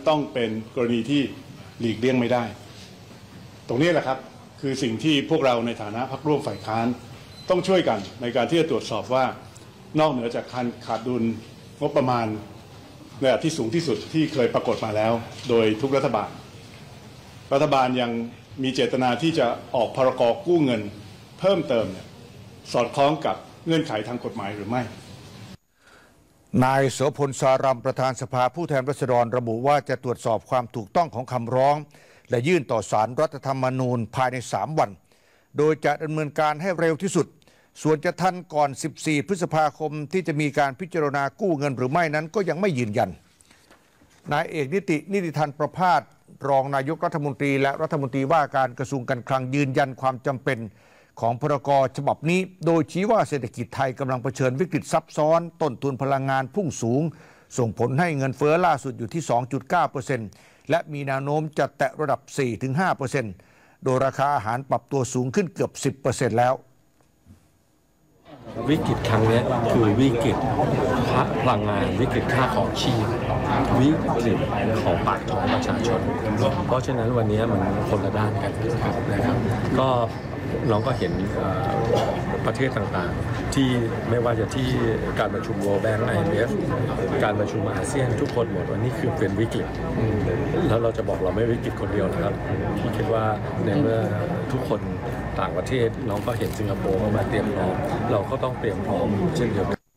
ต้องเป็นกรณีที่หลีกเลี่ยงไม่ได้ตรงนี้แหละครับคือสิ่งที่พวกเราในฐานะพรรคร่วมฝ่ายค้านต้องช่วยกันในการที่จะตรวจสอบว่านอกเหนือจากการขาดดุลงบประมาณในระดับที่สูงที่สุดที่เคยปรากฏมาแล้วโดยทุกรัฐบาลยังมีเจตนาที่จะออกพรก.กู้เงินเพิ่มเติมสอดคล้องกับเงื่อนไขทางกฎหมายหรือไม่นายโสพล สารัมประธานสภาผู้แทนราษฎรระบุว่าจะตรวจสอบความถูกต้องของคำร้องและยื่นต่อศาลรัฐธรรมนูญภายใน3 วันโดยจะดำเนินการให้เร็วที่สุดส่วนจะทันก่อน 14 พฤษภาคมที่จะมีการพิจารณากู้เงินหรือไม่นั้นก็ยังไม่ยืนยันนายเอกนิติธันประภาสรองนายกรัฐมนตรีและรัฐมนตรีว่าการกระทรวงการคลังยืนยันความจำเป็นของพรก.ฉบับนี้โดยชี้ว่าเศรษฐกิจไทยกำลังเผชิญวิกฤตซับซ้อนต้นทุนพลังงานพุ่งสูงส่งผลให้เงินเฟ้อล่าสุดอยู่ที่ 2.9% และมีแนวโน้มจะแตะระดับ 4-5% โดยราคาอาหารปรับตัวสูงขึ้นเกือบ 10% แล้ววิกฤตครั้งนี้คือวิกฤตพลังงานวิกฤตค่าของชีพวิกฤตของปากท้องประชาชนเพราะฉะนั้นวันนี้มันคนละด้านกันนะครับก็น้องก็เห็นประเทศต่างๆที่ไม่ว่าจะที่การประชุม World Bank IMF การประชุมอาเซียนทุกคนหมดวันนี้คือเป็นวิกฤตแล้วเราจะบอกเราไม่วิกฤตคนเดียวนะครับพี่คิดว่าในเมื่อทุกคนต่างประเทศน้องก็เห็นสิงคโปร์เข้ามาเตรียมพร้อมเราก็ต้องเตรียมพร้อมเช่นเดียวกัน